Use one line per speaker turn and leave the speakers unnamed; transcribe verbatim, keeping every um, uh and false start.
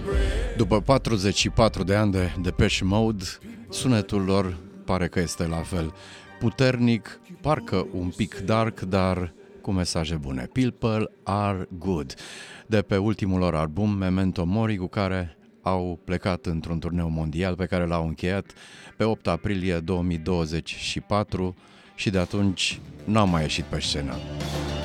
După patruzeci și patru de ani de Depeche Mode, sunetul lor pare că este la fel. Puternic, parcă un pic dark, dar cu mesaje bune. People Are Good, de pe ultimul lor album Memento Mori, cu care au plecat într-un turneu mondial pe care l-au încheiat pe opt aprilie două mii douăzeci și patru și de atunci n-au mai ieșit pe scenă.